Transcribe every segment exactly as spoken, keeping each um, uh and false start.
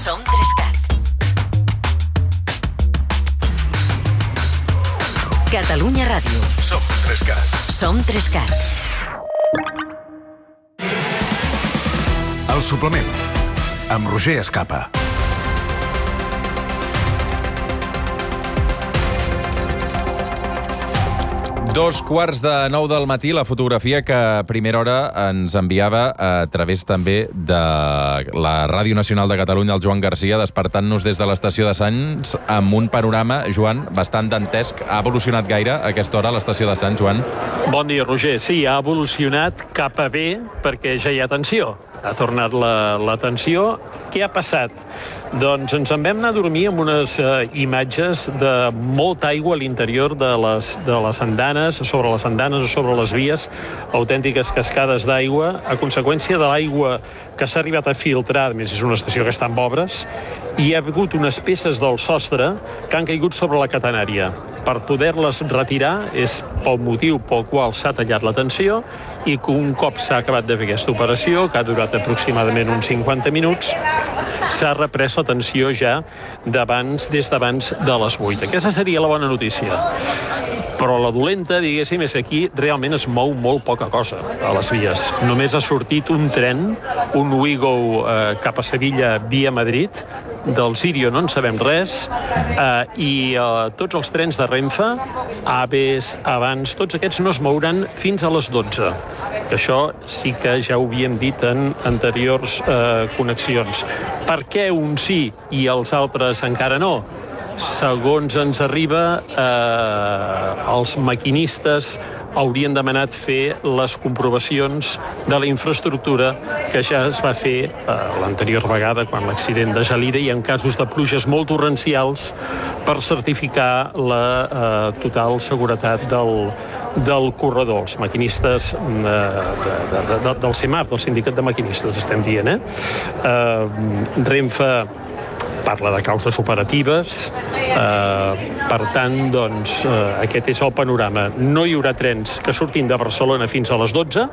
Som Trescat. Catalunya Ràdio. Som Trescat. Som Trescat. El suplement, amb Roger Escapa. Dos quarts de nou del matí, la fotografia que a primera hora ens enviava a través també de la Ràdio Nacional de Catalunya, el Joan Garcia, despertant-nos des de l'estació de Sants amb un panorama, Joan, bastant dantesc. Ha evolucionat gaire a aquesta hora l'estació de Sants, Joan? Bon dia, Roger. Sí, ha evolucionat cap a bé perquè ja hi ha tensió. Ha tornat la, la tensió. Què ha passat? Doncs ens en vam anar a dormir amb unes uh, imatges de molta aigua a l'interior de les, de les andanes, sobre les andanes o sobre les vies, autèntiques cascades d'aigua, a conseqüència de l'aigua que s'ha arribat a filtrar, a més és una estació que està en obres, i hi ha hagut unes peces del sostre que han caigut sobre la catenària. Per poder-les retirar és pel motiu pel qual s'ha tallat la tensió i que un cop s'ha acabat de fer aquesta operació, que ha durat aproximadament uns cinquanta minuts, s'ha reprès la tensió ja d'abans, des d'abans de les vuit. Aquesta seria la bona notícia. Però la dolenta, diguéssim, és que aquí realment es mou molt poca cosa a les vies. Només ha sortit un tren, un Ouigo eh, cap a Sevilla via Madrid. Del Sirio no en sabem res, eh, i eh, tots els trens de Renfe, Aves, Avans, tots aquests no es mouran fins a les dotze. Que això sí que ja ho havíem dit en anteriors eh, connexions. Per què uns sí i els altres encara no? Segons ens arriba, eh, els maquinistes haurien demanat fer les comprovacions de la infraestructura que ja es va fer eh, l'anterior vegada, quan l'accident de Gelida, i en casos de pluges molt torrencials, per certificar la eh, total seguretat del, del corredor. Els maquinistes eh, de, de, de, del CEMAR, del sindicat de maquinistes, estem dient, eh? eh Renfe parla de causes operatives, eh, per tant, doncs, eh, aquest és el panorama. No hi haurà trens que surtin de Barcelona fins a les dotze,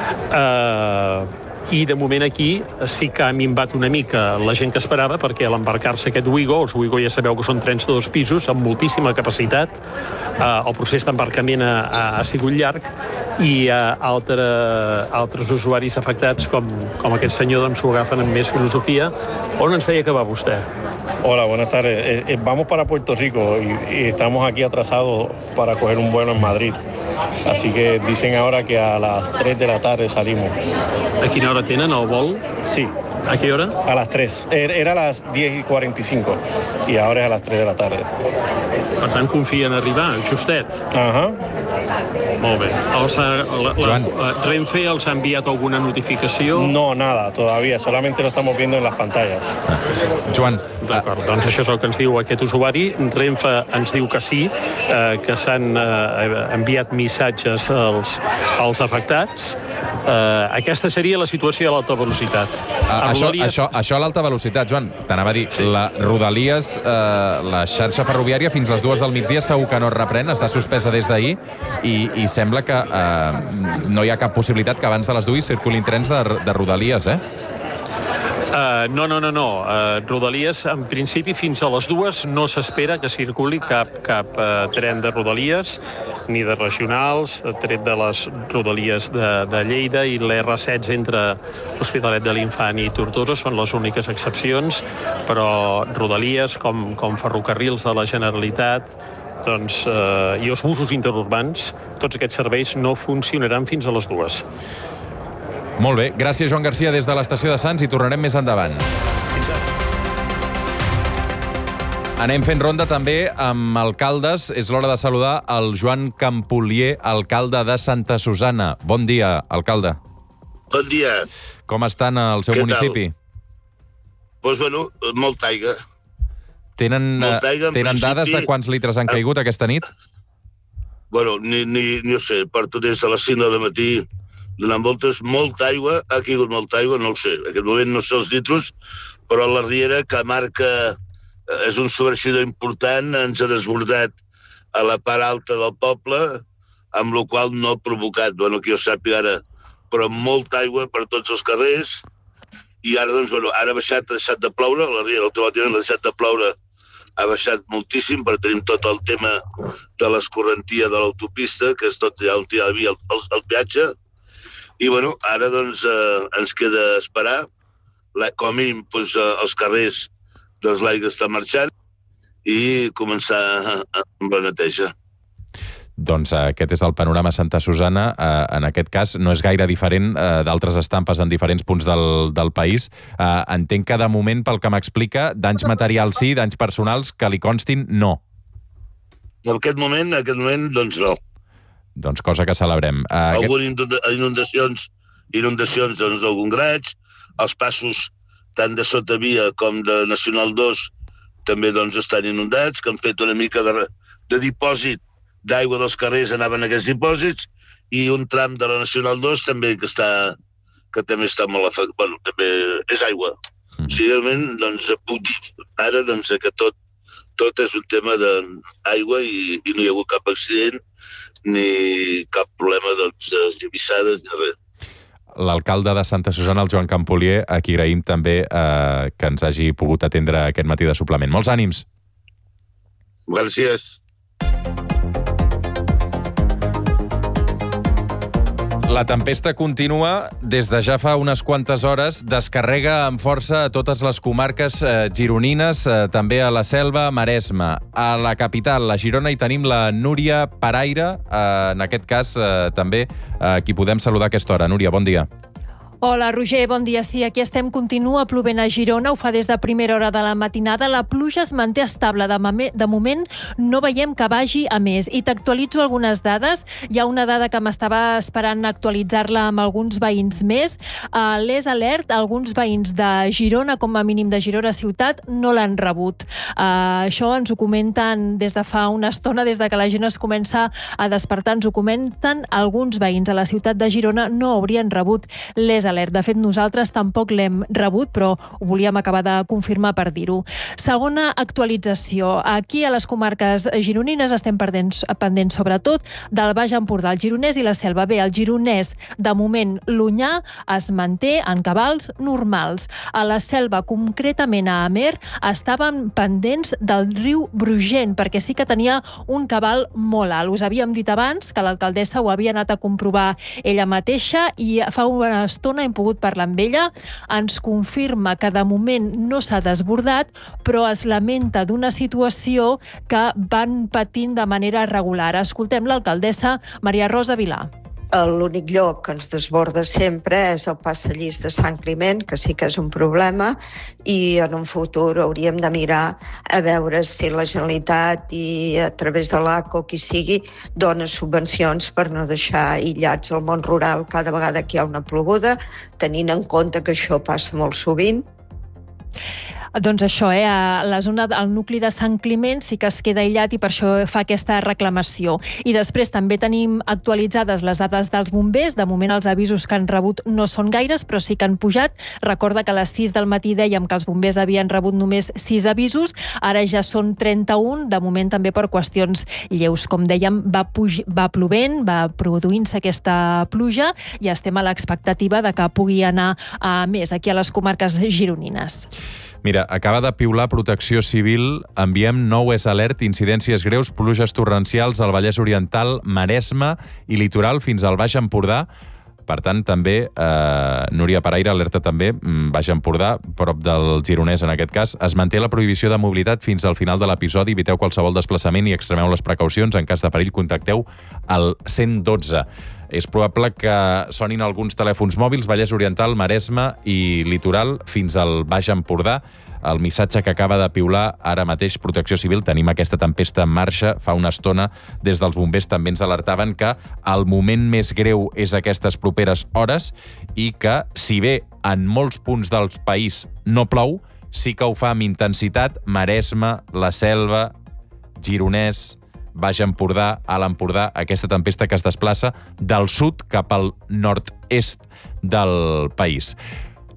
eh, i de moment aquí sí que ha minvat una mica la gent que esperava, perquè a l'embarcar-se aquest Ouigo, els Ouigo ja sabeu que són trens de dos pisos amb moltíssima capacitat, eh, el procés d'embarcament ha, ha sigut llarg, i eh, altre, altres usuaris afectats, com, com aquest senyor, doncs s'ho agafen amb més filosofia. On ens deia que va vostè? Hola, buenas tardes. Eh, eh, vamos para Puerto Rico y, y estamos aquí atrasados para coger un vuelo en Madrid. Así que dicen ahora que a las tres de la tarde salimos. A quina hora tenen el vol? Sí. A qué hora? A las tres. Era a las diez y cuarenta y cinco y ahora es a las tres de la tarde. Per tant, confia en arribar, justet. Ajá. Molt bé. Els ha, la, la, Renfe els ha enviat alguna notificació? No, nada, todavía. Solamente lo estamos viendo en las pantallas. Joan. D'acord, doncs això és el que ens diu aquest usuari. Renfe ens diu que sí, eh, que s'han eh, enviat missatges als, als afectats. Uh, aquesta seria la situació a l'alta velocitat. A, això, Rodalies... això, això a l'alta velocitat, Joan, t'anava a dir, sí. La Rodalies, uh, la xarxa ferroviària, fins les dues del migdia segur que no es reprèn, està suspesa des d'ahir, i, i sembla que uh, no hi ha cap possibilitat que abans de les dues circulin trens de, de Rodalies, eh? Uh, no, no, no, no. Uh, Rodalies, en principi, fins a les dues no s'espera que circuli cap, cap uh, tren de Rodalies, ni de regionals, tret de les Rodalies de, de Lleida i l'R setze entre l'Hospitalet de l'Infant i Tortosa són les úniques excepcions, però Rodalies, com, com ferrocarrils de la Generalitat, doncs, uh, i els busos interurbans, tots aquests serveis no funcionaran fins a les dues. Molt bé. Gràcies, Joan Garcia, des de l'estació de Sants, i tornarem més endavant. Anem fent ronda també amb alcaldes. És l'hora de saludar el Joan Campolier, alcalde de Santa Susanna. Bon dia, alcalde. Bon dia. Com estan al seu Què municipi? Doncs, pues, bueno, molta aigua. Tenen, molta aigua, tenen principi... dades de quants litres han caigut aquesta nit? Bueno, ni, ni, ni ho sé, porto des de les cinc del matí donant voltes. Molta aigua, ha caigut molta aigua, no ho sé. En aquest moment no sé els litros, però la riera, que marca, és un sobreeixidor important, ens ha desbordat a la part alta del poble, amb la qual no ha provocat, bueno, que jo sàpiga ara, però molta aigua per tots els carrers, i ara, doncs, bueno, ara ha baixat, ha deixat de ploure, la riera automàticament ha deixat de ploure, ha baixat moltíssim, perquè tenim tot el tema de l'escorrentia de l'autopista, que és tot ja on hi havia el, el, el peatge, i, bueno, ara, doncs, eh, ens queda esperar, la, com a mínim, doncs, eh, els carrers, doncs, l'aigua està marxant, i començar amb la neteja. Doncs aquest és el panorama a Santa Susanna. Eh, en aquest cas no és gaire diferent eh, d'altres estampes en diferents punts del, del país. Eh, entenc que de moment, pel que m'explica, danys materials sí, danys personals que li constin no. En aquest moment, en aquest moment, doncs no. Doncs cosa que celebrem. Eh, Algunes aquest... inundacions, inundacions doncs, d'algun graig, els passos tant de sotavia com de Nacional dos també doncs, estan inundats, que han fet una mica de, de dipòsit d'aigua dels carrers, anaven a aquests dipòsits, i un tram de la Nacional dos també que està que també està molt afectat. Bueno, també és aigua. Mm. O sigui, realment, doncs, ara doncs, que tot, tot és un tema d'aigua i, i no hi ha hagut cap accident ni cap problema doncs, d'evissades ni res. L'alcalde de Santa Susanna, el Joan Campolier, a qui agraïm també eh, que ens hagi pogut atendre aquest matí de suplement. Molts ànims! Gràcies. La tempesta continua des de ja fa unes quantes hores, descarrega amb força a totes les comarques eh, gironines, eh, també a la Selva, Maresme. A la capital, la Girona, hi tenim la Núria Paraire, eh, en aquest cas eh, també, eh, qui podem saludar a aquesta hora. Núria, bon dia. Hola, Roger, bon dia. Sí, aquí estem. Continua plovent a Girona, ho fa des de primera hora de la matinada. La pluja es manté estable. De, de moment no veiem que vagi a més. I t'actualitzo algunes dades. Hi ha una dada que m'estava esperant actualitzar-la amb alguns veïns més. Uh, L'Es Alert, alguns veïns de Girona, com a mínim de Girona ciutat, no l'han rebut. Uh, això ens ho comenten des de fa una estona, des de que la gent es comença a despertar. Ens ho comenten alguns veïns a la ciutat de Girona, no haurien rebut l'Es Alert. De fet, nosaltres tampoc l'hem rebut, però ho volíem acabar de confirmar per dir-ho. Segona actualització. Aquí a les comarques gironines estem pendents, pendents sobretot del Baix Empordà, el Gironès i la Selva. Bé, el Gironès, de moment, l'Onyar es manté en cabals normals. A la Selva, concretament a Amer, estaven pendents del riu Brugent, perquè sí que tenia un cabal molt alt. Us havíem dit abans que l'alcaldessa ho havia anat a comprovar ella mateixa i fa una estona hem pogut parlar amb ella. Ens confirma que de moment no s'ha desbordat, però es lamenta d'una situació que van patint de manera regular. Escoltem l'alcaldessa Maria Rosa Vilà. L'únic lloc que ens desborda sempre és el passadís de Sant Climent, que sí que és un problema, i en un futur hauríem de mirar a veure si la Generalitat i a través de l'A C O, qui sigui, dona subvencions per no deixar aïllats el món rural cada vegada que hi ha una ploguda, tenint en compte que això passa molt sovint. Doncs això, eh? A la zona, al nucli de Sant Climent sí que es queda aïllat i per això fa aquesta reclamació. I després també tenim actualitzades les dades dels bombers. De moment els avisos que han rebut no són gaires, però sí que han pujat. Recorda que a les sis del matí dèiem que els bombers havien rebut només sis avisos, ara ja són trenta-un, de moment també per qüestions lleus. Com dèiem, va, puj- va plovent, va produint-se aquesta pluja i estem a l'expectativa de que pugui anar a més aquí a les comarques gironines. Mira, acaba de piular Protecció Civil, enviem nou Es Alert, incidències greus, pluges torrencials al Vallès Oriental, Maresme i litoral fins al Baix Empordà. Per tant, també, eh, Núria Paraire alerta també, Baix Empordà, prop del Gironès en aquest cas, es manté la prohibició de mobilitat fins al final de l'episodi, eviteu qualsevol desplaçament i extremeu les precaucions. En cas de perill, contacteu al cent dotze. És probable que sonin alguns telèfons mòbils, Vallès Oriental, Maresme i litoral fins al Baix Empordà. El missatge que acaba de piular ara mateix Protecció Civil, tenim aquesta tempesta en marxa, fa una estona des dels bombers també ens alertaven que el moment més greu és aquestes properes hores i que, si bé en molts punts del país no plou, sí que ho fa amb intensitat Maresme, la Selva, Gironès, Baix Empordà, a l'Empordà, aquesta tempesta que es desplaça del sud cap al nord-est del país.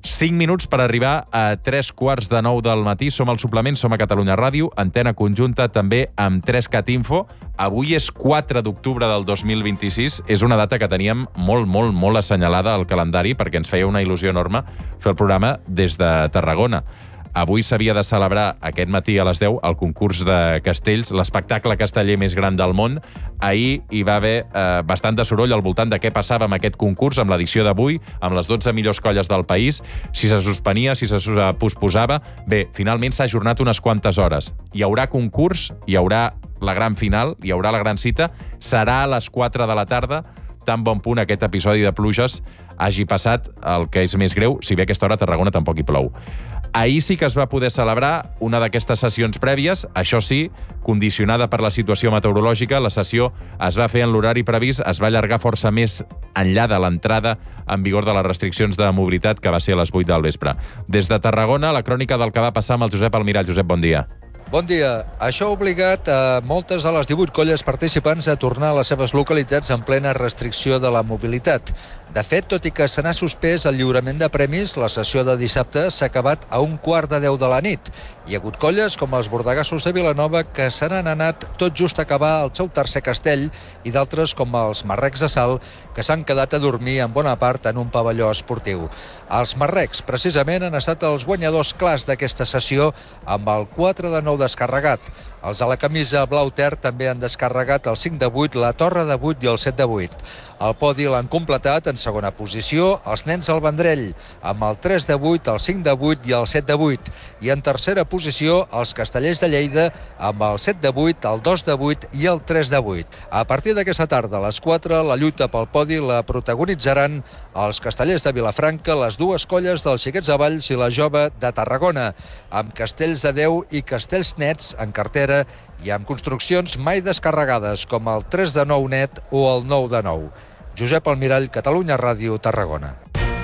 cinc minuts per arribar a tres quarts de nou del matí. Som al suplement, som a Catalunya Ràdio, antena conjunta també amb tres cat info. Avui és quatre d'octubre del dos mil vint-i-sis. És una data que teníem molt, molt, molt assenyalada al calendari perquè ens feia una il·lusió enorme fer el programa des de Tarragona. Avui s'havia de celebrar aquest matí a les deu el concurs de castells, l'espectacle casteller més gran del món. Ahir hi va haver eh, bastant de soroll al voltant de què passava amb aquest concurs, amb l'edició d'avui, amb les dotze millors colles del país, si se suspenia, si se posposava. Bé, finalment s'ha ajornat unes quantes hores. Hi haurà concurs, hi haurà la gran final, hi haurà la gran cita, serà a les quatre de la tarda, tan bon punt aquest episodi de pluges hagi passat, el que és més greu, si bé a aquesta hora a Tarragona tampoc hi plou. Ahir sí que es va poder celebrar una d'aquestes sessions prèvies, això sí, condicionada per la situació meteorològica. La sessió es va fer en l'horari previst, es va allargar força més enllà de l'entrada en vigor de les restriccions de mobilitat, que va ser a les vuit del vespre. Des de Tarragona, la crònica del que va passar amb el Josep Almirall. Josep, bon dia. Bon dia. Això ha obligat a moltes de les divuit colles participants a tornar a les seves localitats en plena restricció de la mobilitat. De fet, tot i que se n'ha suspès el lliurament de premis, la sessió de dissabte s'ha acabat a un quart de deu de la nit. Hi ha hagut colles com els bordegassos de Vilanova que se n'han anat tot just a acabar el seu tercer castell i d'altres com els marrecs de Salt que s'han quedat a dormir en bona part en un pavelló esportiu. Els marrecs, precisament, han estat els guanyadors clars d'aquesta sessió amb el quatre de nou descarregat. Els de la camisa blau ter també han descarregat el cinc de vuit, la torre de vuit i el set de vuit. El podi l'han completat en segona posició els nens del Vendrell, amb el tres de vuit, el cinc de vuit i el set de vuit. I en tercera posició els castellers de Lleida, amb el set de vuit, el dos de vuit i el tres de vuit. A partir d'aquesta tarda, a les quatre, la lluita pel podi la protagonitzaran els castellers de Vilafranca, les dues colles dels Xiquets de Valls i la Jove de Tarragona, amb castells de deu i castells nets en cartera i amb construccions mai descarregades com el tres de nou net o el nou de nou. Josep Almirall, Catalunya Ràdio, Tarragona.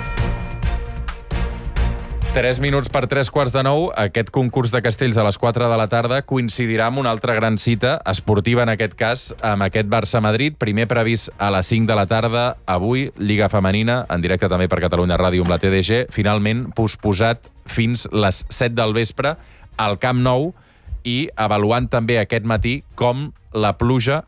Tres minuts per tres quarts de nou. Aquest concurs de castells a les quatre de la tarda coincidirà amb una altra gran cita esportiva, en aquest cas, amb aquest Barça-Madrid, primer previst a les cinc de la tarda. Avui, Lliga Femenina, en directe també per Catalunya Ràdio amb la T D G, finalment posposat fins les set del vespre al Camp Nou, i avaluant també aquest matí com la pluja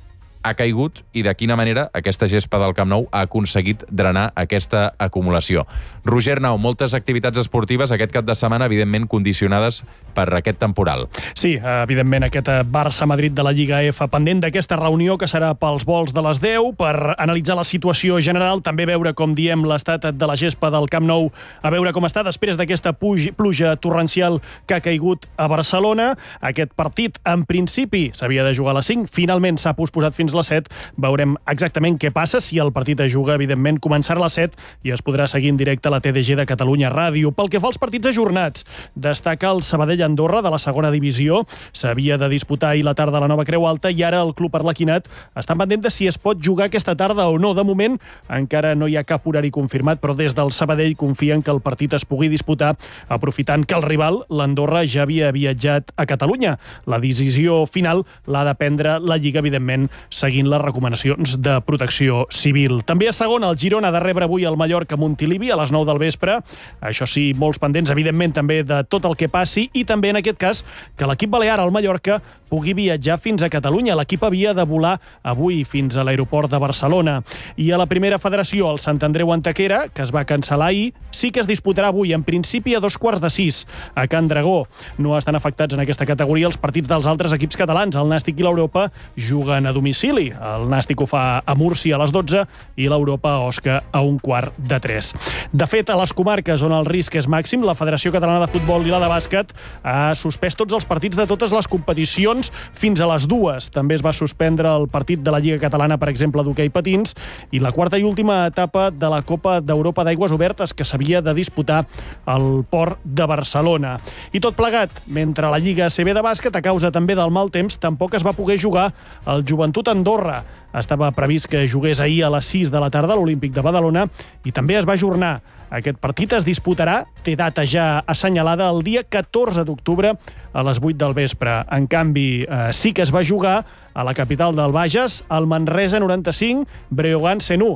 ha caigut i de quina manera aquesta gespa del Camp Nou ha aconseguit drenar aquesta acumulació. Roger Arnau, moltes activitats esportives aquest cap de setmana, evidentment condicionades per aquest temporal. Sí, evidentment aquest Barça-Madrid de la Lliga F, pendent d'aquesta reunió que serà pels vols de les deu, per analitzar la situació general, també veure, com diem, l'estat de la gespa del Camp Nou, a veure com està després d'aquesta pluja torrencial que ha caigut a Barcelona. Aquest partit, en principi, s'havia de jugar a les cinc, finalment s'ha posposat fins a les set. Veurem exactament què passa. Si el partit es juga, evidentment, començarà a les set i es podrà seguir en directe a la T D G de Catalunya Ràdio. Pel que fa als partits ajornats, destaca el Sabadell-Andorra de la segona divisió. S'havia de disputar ahir la tarda a la Nova Creu Alta i ara el club Arlequinat està pendent de si es pot jugar aquesta tarda o no. De moment, encara no hi ha cap horari confirmat, però des del Sabadell confien que el partit es pugui disputar, aprofitant que el rival, l'Andorra, ja havia viatjat a Catalunya. La decisió final l'ha de prendre la Lliga, evidentment, seguint les recomanacions de protecció civil. També a segona, el Girona ha de rebre avui el Mallorca Montilivi a les nou del vespre. Això sí, molts pendents, evidentment, també de tot el que passi i també, en aquest cas, que l'equip balear, el Mallorca, pugui viatjar fins a Catalunya. L'equip havia de volar avui fins a l'aeroport de Barcelona. I a la primera federació, el Sant Andreu Antequera, que es va cancel·lar ahir, sí que es disputarà avui, en principi a dos quarts de sis, a Can Dragó. No estan afectats en aquesta categoria els partits dels altres equips catalans. El Nàstic i l'Europa juguen a domicili. El Nàstic ho fa a Múrcia a les dotze i l'Europa a Osca a un quart de tres. De fet, a les comarques on el risc és màxim, la Federació Catalana de Futbol i la de Bàsquet ha suspès tots els partits de totes les competicions fins a les dues. També es va suspendre el partit de la Lliga Catalana, per exemple, d'hoquei patins, i la quarta i última etapa de la Copa d'Europa d'Aigües Obertes, que s'havia de disputar al Port de Barcelona. I tot plegat, mentre la Lliga A C B de bàsquet, a causa també del mal temps, tampoc es va poder jugar el Joventut Andorra. Estava previst que jugués ahir a les sis de la tarda a l'Olímpic de Badalona i també es va ajornar. Aquest partit es disputarà, té data ja assenyalada, el dia catorze d'octubre a les vuit del vespre. En canvi, eh, sí que es va jugar a la capital del Bages, al Manresa noranta-cinc, Breogán cent u.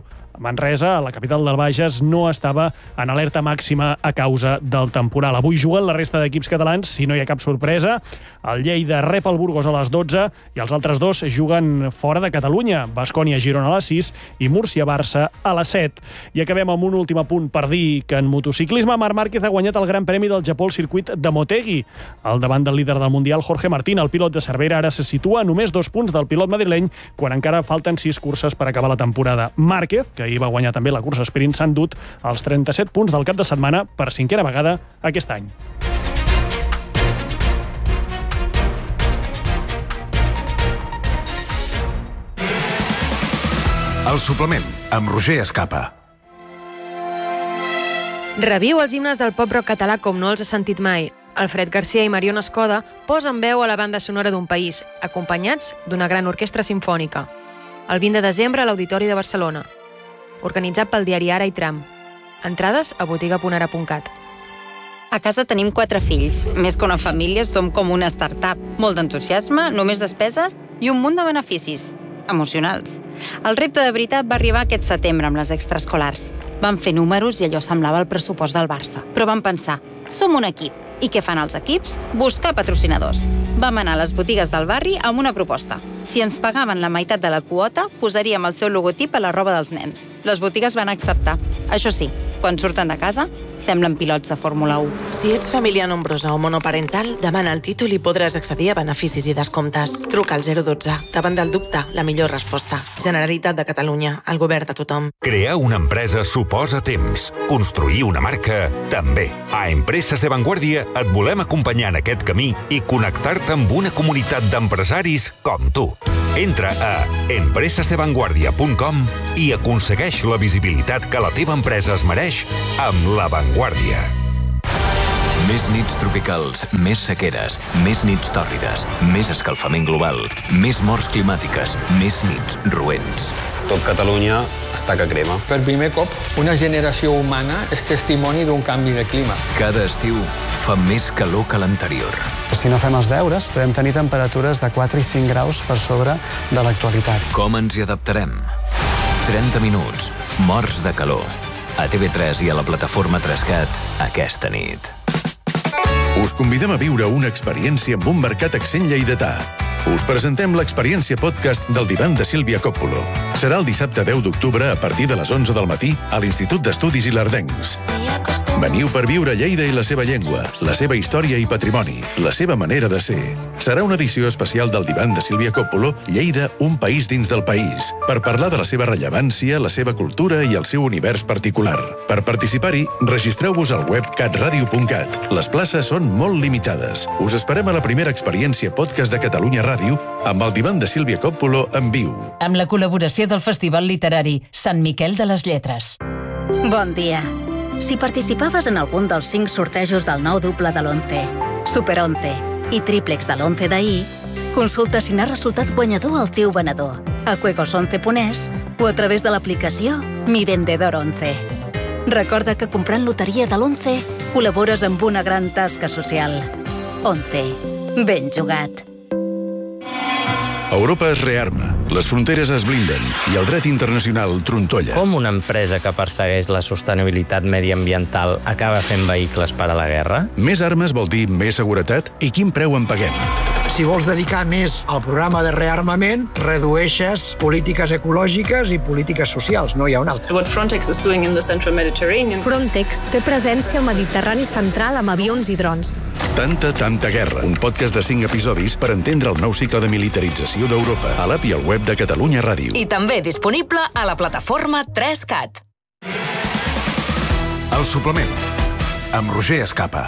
Manresa, la capital del Bages, no estava en alerta màxima a causa del temporal. Avui juguen la resta d'equips catalans, si no hi ha cap sorpresa. El Lleida rep el Burgos a les dotze i els altres dos juguen fora de Catalunya. Baskonia-Girona a les sis i Múrcia-Barça a les set. I acabem amb un últim apunt per dir que en motociclisme Marc Márquez ha guanyat el Gran Premi del Japó al circuit de Motegi. Al davant del líder del Mundial, Jorge Martín, el pilot de Cervera, ara se situa a només dos punts del pilot madrileny quan encara falten sis curses per acabar la temporada. Márquez, que ahir va guanyar també la cursa Sprint, s'ha endut els trenta-set punts del cap de setmana per cinquena vegada aquest any. El suplement, amb Roger Escapa. Reviu els himnes del pop-rock català com no els has sentit mai. Alfred Garcia i Mariona Escoda posen veu a la banda sonora d'un país, acompanyats d'una gran orquestra simfònica. El vint de desembre a l'Auditori de Barcelona. Organitzat pel diari Ara i Tram. Entrades a botiga punt ara punt cat. A casa tenim quatre fills. Més que una família, som com una startup. Molt d'entusiasme, només despeses i un munt de beneficis emocionals. El repte de veritat va arribar aquest setembre amb les extraescolars. Vam fer números i allò semblava el pressupost del Barça. Però vam pensar, som un equip. I què fan els equips? Buscar patrocinadors. Vam anar a les botigues del barri amb una proposta. Si ens pagaven la meitat de la quota, posaríem el seu logotip a la roba dels nens. Les botigues van acceptar. Això sí, quan surten de casa, semblen pilots de Fórmula u. Si ets família nombrosa o monoparental, demana el títol i podràs accedir a beneficis i descomptes. Truca al zero dotze. Davant del dubte, la millor resposta. Generalitat de Catalunya, el govern de tothom. Crear una empresa suposa temps. Construir una marca, també. A Empreses de Vanguardia et volem acompanyar en aquest camí i connectar-te amb una comunitat d'empresaris com tu. Entra a empreses de vanguardia punt com i aconsegueix la visibilitat que la teva empresa es mereix amb La Vanguardia. Més nits tropicals, més sequeres, més nits tòrrides, més escalfament global, més morts climàtiques, més nits roents. Tot Catalunya està que crema. Per primer cop, una generació humana és testimoni d'un canvi de clima. Cada estiu fa més calor que l'anterior. Si no fem els deures, podem tenir temperatures de quatre i cinc graus per sobre de l'actualitat. Com ens hi adaptarem? trenta minuts, morts de calor. A T V tres i a la plataforma Trescat aquesta nit. Us convidem a viure una experiència amb un mercat accent lleidatà. Us presentem l'experiència podcast del divan de Sílvia Coppolo. Serà el dissabte deu d'octubre a partir de les onze del matí a l'Institut d'Estudis Ilerdencs. Veniu per viure Lleida i la seva llengua, la seva història i patrimoni, la seva manera de ser. Serà una edició especial del divan de Sílvia Coppolo, Lleida, un país dins del país, per parlar de la seva rellevància, la seva cultura i el seu univers particular. Per participar-hi, registreu-vos al web catradio punt cat. Les places són molt limitades. Us esperem a la primera experiència podcast de Catalunya Ràdio amb el divan de Sílvia Coppolo en viu. Amb la col·laboració del Festival Literari Sant Miquel de les Lletres. Bon dia. Si participaves en algun dels cinc sortejos del nou duple de l'once, Super onze i tríplex de l'once d'ahir, consulta si n'ha resultat guanyador el teu venedor a juegos once punt es o a través de l'aplicació Mi Vendedor onze. Recorda que comprant loteria de l'once col·labores amb una gran tasca social. onze. Ben jugat. Europa es rearma, les fronteres es blinden i el dret internacional trontolla. Com una empresa que persegueix la sostenibilitat mediambiental acaba fent vehicles per a la guerra? Més armes vol dir més seguretat i quin preu en paguem? Si vols dedicar més al programa de rearmament, redueixes polítiques ecològiques i polítiques socials, no hi ha un altre. What Frontex is doing in the Central Mediterranean. Frontex té presència al Mediterrani central amb avions i drons. Tanta, tanta guerra. Un podcast de cinc episodis per entendre el nou cicle de militarització d'Europa a l'app i al web de Catalunya Ràdio. I també disponible a la plataforma Trescat. El suplement, amb Roger Escapa.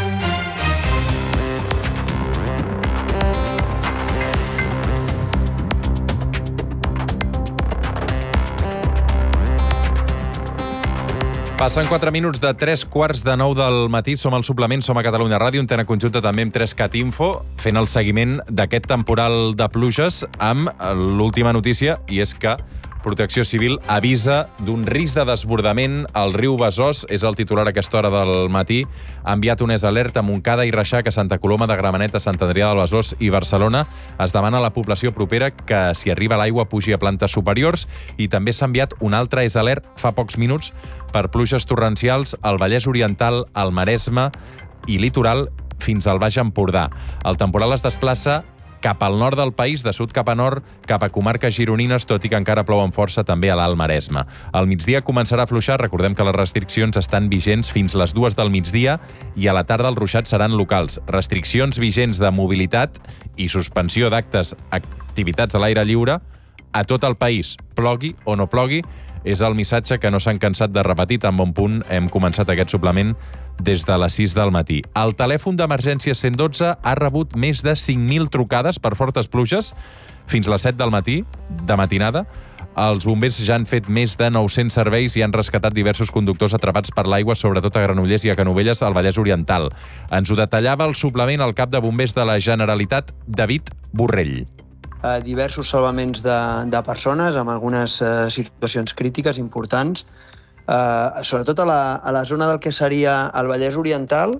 Passen quatre minuts de tres quarts de nou del matí. Som al suplement, som a Catalunya Ràdio, antena conjunta també amb Trescat Info, fent el seguiment d'aquest temporal de pluges amb l'última notícia, i és que Protecció Civil avisa d'un risc de desbordament al riu Besòs. És el titular a aquesta hora del matí. Ha enviat un és alert a Montcada i Reixac, a Santa Coloma de Gramenet, a Sant Adrià del Besòs i Barcelona. Es demana a la població propera que, si arriba l'aigua, pugi a plantes superiors. I també s'ha enviat un altre és alert fa pocs minuts per pluges torrencials al Vallès Oriental, al Maresme i litoral fins al Baix Empordà. El temporal es desplaça cap al nord del país, de sud cap a nord, cap a comarques gironines, tot i que encara plou amb força també a l'Alt Maresme. Al migdia començarà a afluixar. Recordem que les restriccions estan vigents fins les dues del migdia i a la tarda els ruixats seran locals. Restriccions vigents de mobilitat i suspensió d'actes, activitats a l'aire lliure a tot el país, plogui o no plogui. És el missatge que no s'han cansat de repetir. Tan bon punt hem començat aquest suplement des de les sis del matí. El telèfon d'emergència cent dotze ha rebut més de cinc mil trucades per fortes pluges fins les set del matí, de matinada. Els bombers ja han fet més de nou-cents serveis i han rescatat diversos conductors atrapats per l'aigua, sobretot a Granollers i a Canovelles, al Vallès Oriental. Ens ho detallava el suplement el cap de bombers de la Generalitat, David Borrell. Eh, diversos salvaments de, de persones amb algunes eh, situacions crítiques importants, eh, sobretot a la, a la zona del que seria el Vallès Oriental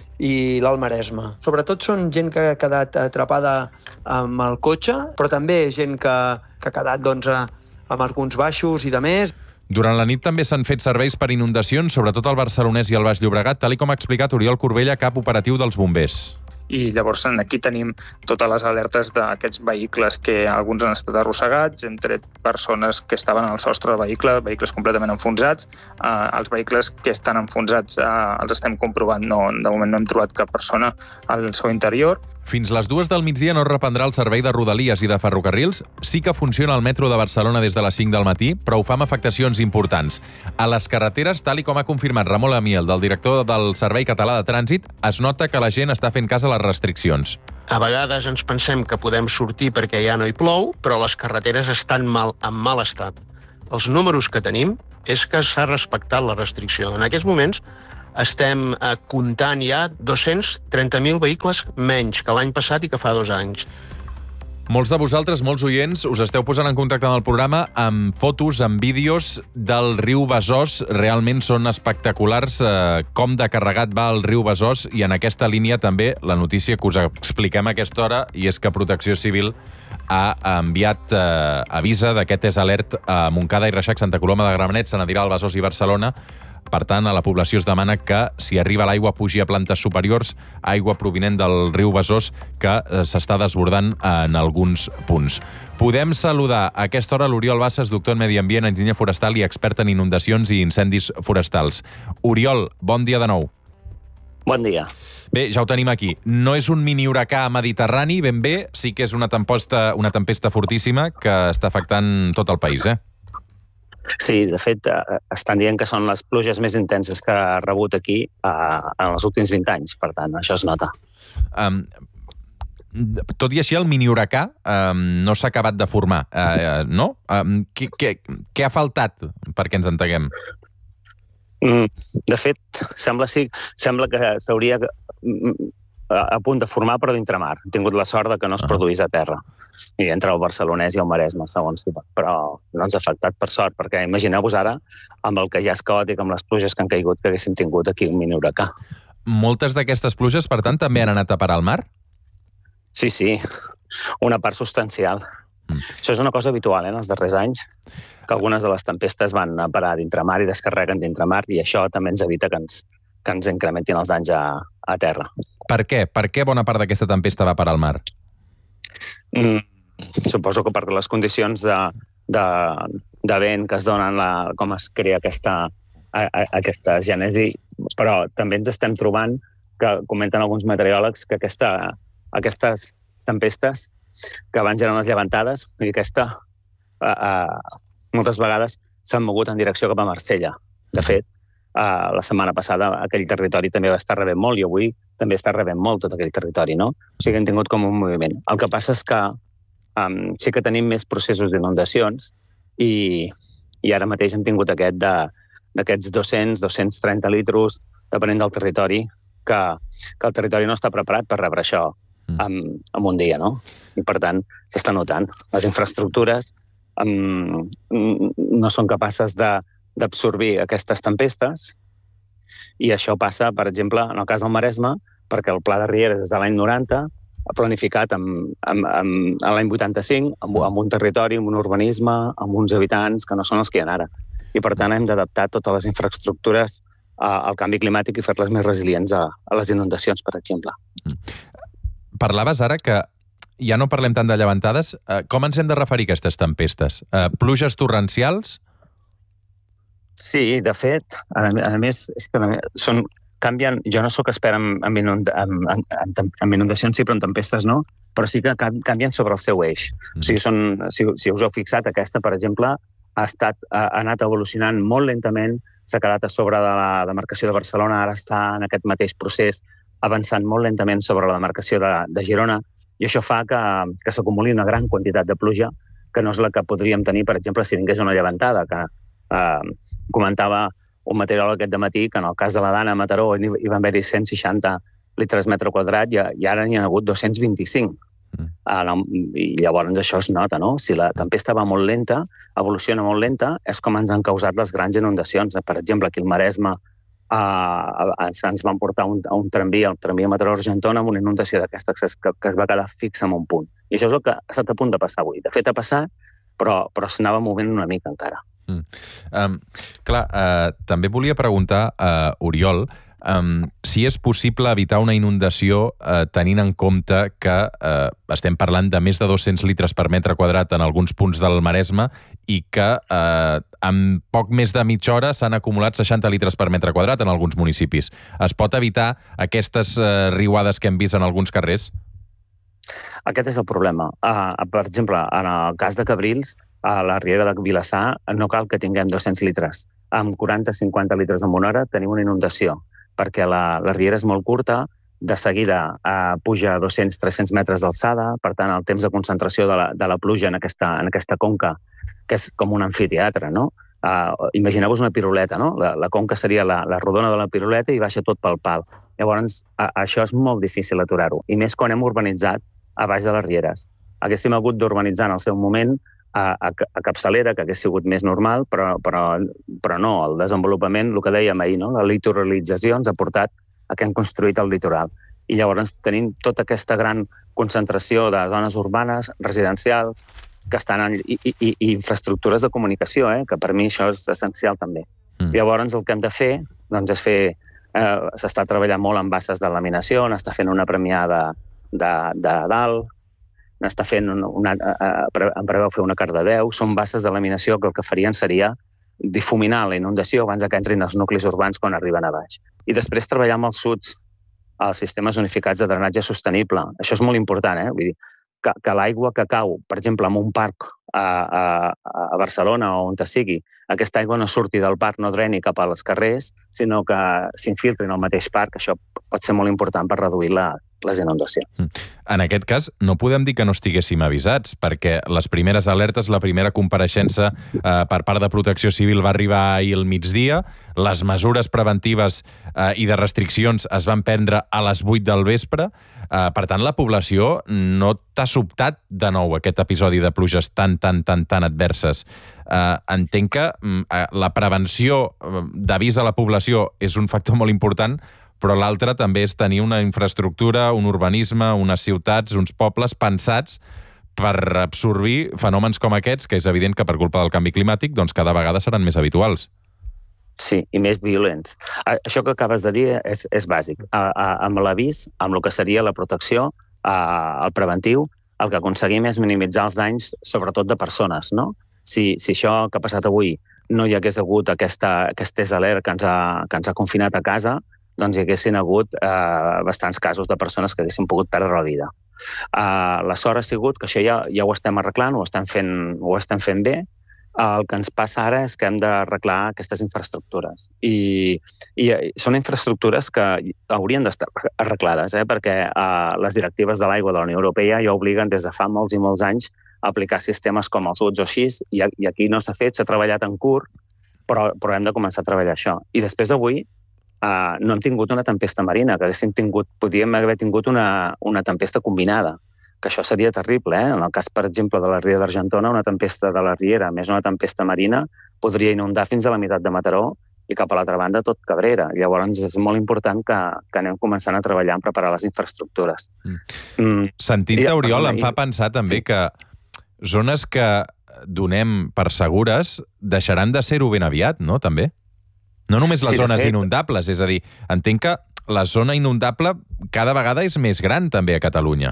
i l'Alt Maresme. Sobretot són gent que ha quedat atrapada amb el cotxe, però també gent que, que ha quedat doncs, amb alguns baixos i de més. Durant la nit també s'han fet serveis per inundacions, sobretot al Barcelonès i al Baix Llobregat, tal com ha explicat Oriol Corbella, cap operatiu dels bombers. I llavors aquí tenim totes les alertes d'aquests vehicles que alguns han estat arrossegats, hem tret persones que estaven al sostre del vehicle, vehicles completament enfonsats. Eh, els vehicles que estan enfonsats eh, els estem comprovant, no, de moment no hem trobat cap persona al seu interior. Fins les dues del migdia no es reprendrà el servei de Rodalies i de ferrocarrils. Sí que funciona el metro de Barcelona des de les cinc del matí, però ho fa amb afectacions importants. A les carreteres, tal i com ha confirmat Ramon Amiel, del director del Servei Català de Trànsit, es nota que la gent està fent cas a les restriccions. A vegades ens pensem que podem sortir perquè ja no hi plou, però les carreteres estan mal, en mal estat. Els números que tenim és que s'ha respectat la restricció. En aquests moments estem eh, comptant ja dos-cents trenta mil vehicles menys que l'any passat i que fa dos anys. Molts de vosaltres, molts oients, us esteu posant en contacte amb el programa amb fotos, amb vídeos del riu Besòs. Realment són espectaculars eh, com de carregat va el riu Besòs, i en aquesta línia també la notícia que us expliquem a aquesta hora, i és que Protecció Civil ha enviat eh, avisa d'aquest és alert a Montcada i Reixac, Santa Coloma de Gramenet, Sant Adrià del Besòs i Barcelona. Per tant, a la població es demana que, si arriba l'aigua, pugi a plantes superiors, aigua provinent del riu Besòs, que s'està desbordant en alguns punts. Podem saludar a aquesta hora l'Oriol Bassas, doctor en Medi Ambient, enginyer forestal i expert en inundacions i incendis forestals. Oriol, bon dia de nou. Bon dia. Bé, ja ho tenim aquí. No és un mini huracà mediterrani, ben bé, sí que és una tempesta, una tempesta fortíssima que està afectant tot el país, eh? Sí, de fet, estan dient que són les pluges més intenses que ha rebut aquí en els últims vint anys, per tant, això es nota. Um, tot i així, el mini huracà um, no s'ha acabat de formar, uh, no? Um, què, què, què ha faltat perquè ens entenguem? Mm, de fet, sembla, sí, sembla que s'hauria a punt de formar, però d'intramar. Hem tingut la sort de que no es uh-huh. produís a terra. I entre el Barcelonès i el Maresme, segons diuen. Però no ens ha afectat, per sort, perquè imagineu-vos ara, amb el que ja és caòtic, amb les pluges que han caigut, que haguéssim tingut aquí un mini huracà. Moltes d'aquestes pluges, per tant, també han anat a parar al mar? Sí, sí. Una part substancial. Mm. Això és una cosa habitual, eh, en els darrers anys, que algunes de les tempestes van a parar d'intramar i descarreguen d'intramar, i això també ens evita que ens, que ens incrementin els danys a, a terra. Per què? Per què bona part d'aquesta tempesta va parar al mar? Mm, suposo que per les condicions de, de, de vent que es donen, la, com es crea aquesta, a, a, aquesta gènesi, però també ens estem trobant, que comenten alguns meteoròlegs, que aquesta, aquestes tempestes, que abans eren les llevantades, i aquesta, a, a, moltes vegades s'han mogut en direcció cap a Marsella. De fet, a, la setmana passada aquell territori també va estar rebent molt, i avui també està rebent molt tot aquell territori, no? O sigui, hem tingut com un moviment. El que passa és que um, sí que tenim més processos d'inundacions, i, i ara mateix hem tingut aquest de, d'aquests dos-cents, dos-cents trenta litros, depenent del territori, que, que el territori no està preparat per rebre això en, en un dia, no? I per tant, s'està notant. Les infraestructures um, no són capaces d'absorbir aquestes tempestes, i això passa, per exemple, en el cas del Maresme, perquè el Pla de Rieres des de l'any noranta ha planificat amb, amb, amb, a l'any vuitanta-cinc amb, amb un territori, amb un urbanisme, amb uns habitants que no són els que hi ha ara. I, per tant, hem d'adaptar totes les infraestructures al canvi climàtic i fer-les més resilients a, a les inundacions, per exemple. Parlaves ara que ja no parlem tant de llevantades. Com ens hem de referir a aquestes tempestes? Pluges torrencials? Sí, de fet, a, a més, és que són, canvien, jo no sóc expert en, en, inunda, en, en, en inundacions, sí, però en tempestes no, però sí que canvien sobre el seu eix. Mm. O sigui, són, si, si us heu fixat, aquesta, per exemple, ha, estat, ha anat evolucionant molt lentament, s'ha quedat a sobre de la demarcació de Barcelona, ara està en aquest mateix procés avançant molt lentament sobre la demarcació de, de Girona, i això fa que, que s'acumuli una gran quantitat de pluja, que no és la que podríem tenir, per exemple, si vingués una llevantada, que eh, comentava un meteoròleg aquest dematí que en el cas de la Dana a Mataró hi van haver-hi cent seixanta litres metre quadrat i, i ara n'hi ha hagut dos-cents vint-i-cinc. Mm. Uh, I llavors això es nota, no? Si la tempesta va molt lenta, evoluciona molt lenta, és com ens han causat les grans inundacions. Per exemple, aquí al Maresme uh, ens van portar un, un tramvia, el tramvia Mataró-Argentona, amb una inundació d'aquestes que, que es va quedar fixa en un punt. I això és el que ha estat a punt de passar avui. De fet, ha passat, però, però s'anava movent una mica encara. Mm. Um, clar, uh, també volia preguntar a uh, Oriol um, si és possible evitar una inundació uh, tenint en compte que uh, estem parlant de més de dos-cents litres per metre quadrat en alguns punts del Maresme i que uh, en poc més de mitja hora s'han acumulat seixanta litres per metre quadrat en alguns municipis. Es pot evitar aquestes uh, riuades que hem vist en alguns carrers? Aquest és el problema. Uh, per exemple, en el cas de Cabrils, a la Riera de Vilassar no cal que tinguem dos-cents litres. Amb quaranta a cinquanta litres en una hora tenim una inundació, perquè la, la riera és molt curta, de seguida eh, puja a dos-cents a tres-cents metres d'alçada, per tant el temps de concentració de la, de la pluja en aquesta, en aquesta conca, que és com un amfiteatre, no? Uh, imagineu-vos una piruleta, no? La, la conca seria la, la rodona de la piruleta i baixa tot pel pal. Llavors, a, això és molt difícil aturar-ho, i més quan hem urbanitzat a baix de les rieres. Haguéssim hagut d'urbanitzar en el seu moment a, a, a Capçalera, que hagués sigut més normal, però, però, però no, el desenvolupament, el que dèiem ahir, no? La litoralització ens ha portat a que hem construït el litoral. I llavors tenim tota aquesta gran concentració de zones urbanes, residencials, que estan en, i, i, i infraestructures de comunicació, eh? Que per mi això és essencial també. Mm. Llavors el que hem de fer doncs, és fer... Eh, s'està treballant molt en bases de laminació, n'està fent una premiada de, de dalt, n'està fent una, una, en preveu fer una Cardedeu, són bases de laminació que el que farien seria difuminar la inundació abans que entrin els nuclis urbans quan arriben a baix. I després treballar amb els suds, els sistemes unificats de drenatge sostenible. Això és molt important, eh? Vull dir, que, que l'aigua que cau, per exemple, en un parc a, a, a Barcelona o on te sigui, aquesta aigua no surti del parc, no dreni cap als carrers, sinó que s'infiltri en el mateix parc. Això pot ser molt important per reduir la, les inundacions. En aquest cas, no podem dir que no estiguéssim avisats, perquè les primeres alertes, la primera compareixença eh, per part de Protecció Civil va arribar ahir al migdia, les mesures preventives eh, i de restriccions es van prendre a les vuit del vespre, eh, per tant, la població no t'ha sobtat de nou aquest episodi de pluges tan, tan, tan, tan adverses. Eh, entenc que eh, la prevenció d'avís a la població és un factor molt important, però l'altre també és tenir una infraestructura, un urbanisme, unes ciutats, uns pobles pensats per absorbir fenòmens com aquests, que és evident que per culpa del canvi climàtic doncs cada vegada seran més habituals. Sí, i més violents. Això que acabes de dir és, és bàsic. A, a, amb l'avís, amb el que seria la protecció, a, el preventiu, el que aconseguim és minimitzar els danys, sobretot de persones, no? Si, si això que ha passat avui no hi hagués hagut aquesta, aquest alert que ens ha, que ens ha confinat a casa, doncs hi haguessin hagut eh, bastants casos de persones que haguessin pogut perdre la vida. Uh, la sort ha sigut que això ja, ja ho estem arreglant, ho estem fent, ho estem fent bé. El que ens passa ara és que hem d'arreglar aquestes infraestructures. I, i són infraestructures que haurien d'estar arreglades, eh? Perquè uh, les directives de l'aigua de la Unió Europea ja obliguen des de fa molts i molts anys a aplicar sistemes com els U D S o així, i, i aquí no s'ha fet, s'ha treballat en curt, però, però hem de començar a treballar això. I després avui Uh, no hem tingut una tempesta marina, que haguéssim tingut, podríem haver tingut una, una tempesta combinada. que això seria terrible. Eh? En el cas, per exemple, de la Ria d'Argentona, una tempesta de la Riera més una tempesta marina podria inundar fins a la meitat de Mataró i cap a l'altra banda tot Cabrera. Llavors és molt important que, que anem començant a treballar en preparar les infraestructures. Mm. Mm. Sentint-te, Oriol, em fa pensar també sí. que zones que donem per segures deixaran de ser-ho ben aviat, no? També? No només les sí, zones fet... inundables, és a dir, entenc que la zona inundable cada vegada és més gran també a Catalunya.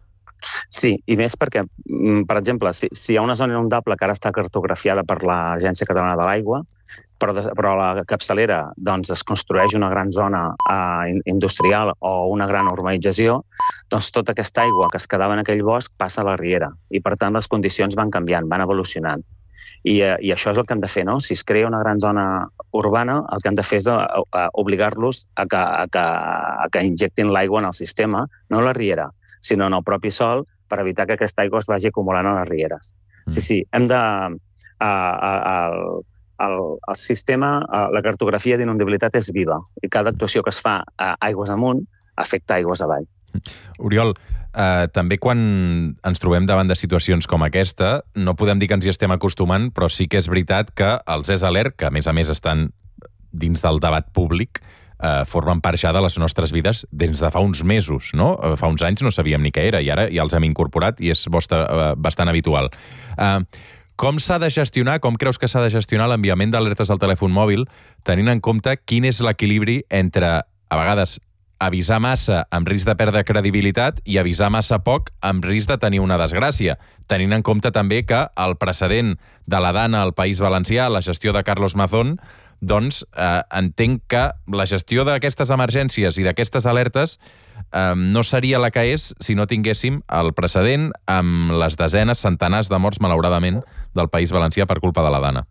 Sí, i més perquè, per exemple, si, si hi ha una zona inundable que ara està cartografiada per l'Agència Catalana de l'Aigua, però, però a la capçalera doncs, es construeix una gran zona eh, industrial o una gran urbanització, doncs tota aquesta aigua que es quedava en aquell bosc passa a la riera i, per tant, les condicions van canviant, van evolucionant. I, eh, i això és el que hem de fer, no? Si es crea una gran zona urbana, el que hem de fer és a, a obligar-los a que, a, que, a que injectin l'aigua en el sistema, no a la riera, sinó en el propi sòl, per evitar que aquesta aigua es vagi acumulant a les rieres. Mm. Sí, sí, hem de... A, a, a, el, el sistema, la cartografia d'inundabilitat és viva i cada actuació que es fa a aigües amunt afecta aigües avall. Oriol, eh, també quan ens trobem davant de situacions com aquesta, no podem dir que ens hi estem acostumant, però sí que és veritat que els E S Alert, que a més a més estan dins del debat públic, eh, formen part ja de les nostres vides des de fa uns mesos, no? Fa uns anys no sabíem ni què era i ara ja els hem incorporat i és vostre, eh, bastant habitual. Eh, Com s'ha de gestionar, com creus que s'ha de gestionar l'enviament d'alertes al telèfon mòbil, tenint en compte quin és l'equilibri entre, a vegades, avisar massa amb risc de perdre credibilitat i avisar massa poc amb risc de tenir una desgràcia, tenint en compte també que el precedent de la Dana al País Valencià, la gestió de Carlos Mazón, doncs eh, entenc que la gestió d'aquestes emergències i d'aquestes alertes eh, no seria la que és si no tinguéssim el precedent amb les desenes, centenars de morts, malauradament, del País Valencià per culpa de la Dana.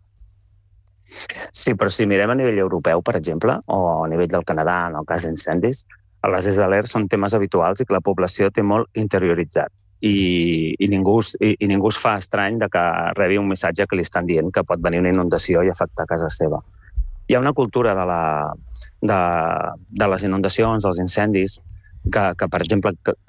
Sí, però si mirem a nivell europeu, per exemple, o a nivell del Canadà, en el cas d'incendis, les E S Alert són temes habituals i que la població té molt interioritzat. I, i, ningú, i, i ningú es fa estrany de que rebi un missatge que li estan dient que pot venir una inundació i afectar casa seva. Hi ha una cultura de, la, de, de les inundacions, dels incendis, que, que per exemple, que,